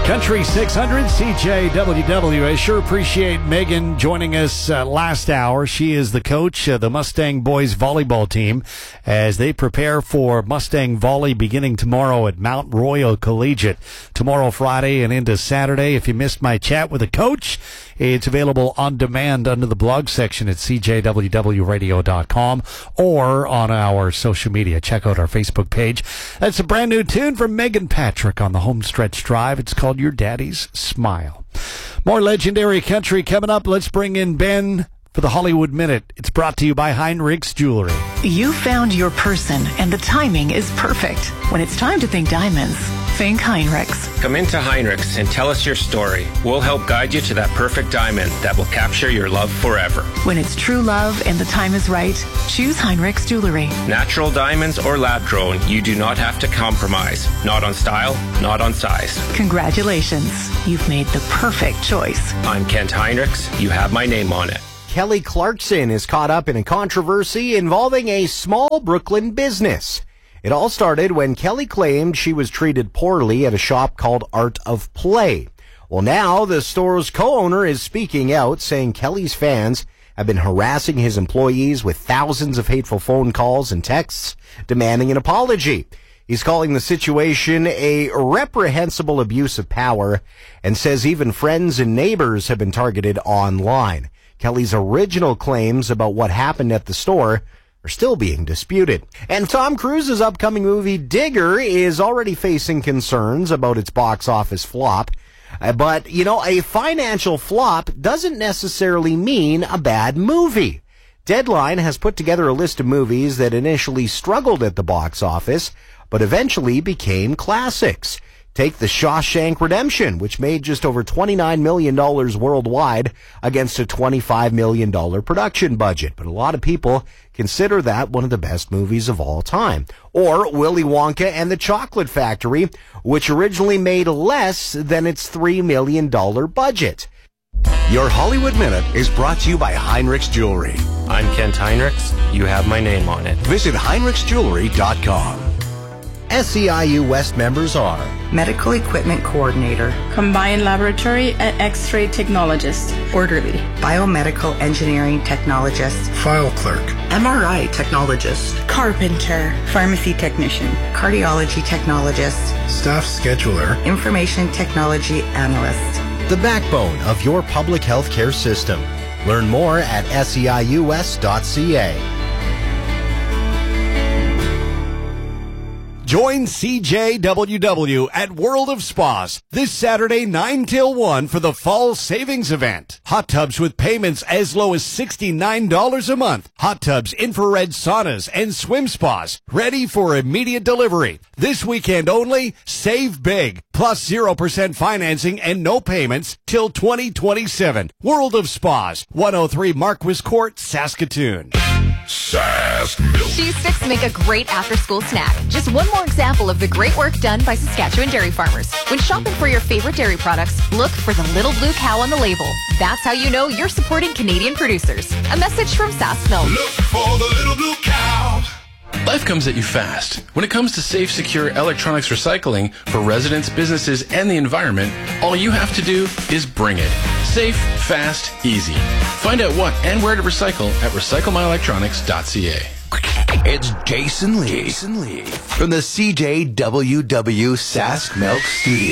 Country 600, CJWW. I sure appreciate Megan joining us last hour. She is the coach of the Mustang boys volleyball team as they prepare for Mustang volley beginning tomorrow at Mount Royal Collegiate. Tomorrow, Friday, and into Saturday. If you missed my chat with the coach, it's available on demand under the blog section at cjwwradio.com or on our social media. Check out our Facebook page. That's a brand new tune from Megan Patrick on the Homestretch Drive. It's called Your Daddy's Smile. More legendary country coming up. Let's bring in Ben for the Hollywood Minute. It's brought to you by Heinrichs Jewelry. You found your person, and the timing is perfect. When it's time to think diamonds, think Heinrichs. Come into Heinrichs and tell us your story. We'll help guide you to that perfect diamond that will capture your love forever. When it's true love and the time is right, choose Heinrichs Jewelry. Natural diamonds or lab-grown, you do not have to compromise. Not on style, not on size. Congratulations. You've made the perfect choice. I'm Kent Heinrichs. You have my name on it. Kelly Clarkson is caught up in a controversy involving a small Brooklyn business. It all started when Kelly claimed she was treated poorly at a shop called Art of Play. Well, now the store's co-owner is speaking out, saying Kelly's fans have been harassing his employees with thousands of hateful phone calls and texts demanding an apology. He's calling the situation a reprehensible abuse of power and says even friends and neighbors have been targeted online. Kelly's original claims about what happened at the store are still being disputed. And Tom Cruise's upcoming movie Digger is already facing concerns about its box office flop. But, a financial flop doesn't necessarily mean a bad movie. Deadline has put together a list of movies that initially struggled at the box office, but eventually became classics. Take The Shawshank Redemption, which made just over $29 million worldwide against a $25 million production budget. But a lot of people consider that one of the best movies of all time. Or Willy Wonka and the Chocolate Factory, which originally made less than its $3 million budget. Your Hollywood Minute is brought to you by Heinrichs Jewelry. I'm Kent Heinrichs. You have my name on it. Visit HeinrichsJewelry.com. SEIU West members are Medical Equipment Coordinator, Combined Laboratory and X-ray Technologist, Orderly, Biomedical Engineering Technologist, File Clerk, MRI Technologist, Carpenter, Pharmacy Technician, Cardiology Technologist, Staff Scheduler, Information Technology Analyst. the backbone of your public health care system. Learn more at seius.ca. Join CJWW at World of Spas this Saturday 9 till 1 for the fall savings event. Hot tubs with payments as low as $69 a month. Hot tubs, infrared saunas, and swim spas ready for immediate delivery. This weekend only, save big. Plus 0% financing and no payments till 2027. World of Spas, 103 Marquis Court, Saskatoon. Cheese sticks make a great after-school snack. Just one more example of the great work done by Saskatchewan dairy farmers. When shopping for your favorite dairy products, look for the little blue cow on the label. That's how you know you're supporting Canadian producers. A message from Sask Milk. Look for the little blue cow. Life comes at you fast. When it comes to safe, secure electronics recycling for residents, businesses, and the environment, all you have to do is bring it. Safe, fast, easy. Find out what and where to recycle at recyclemyelectronics.ca. It's Jason Lee from the CJWW Sask Milk Studio.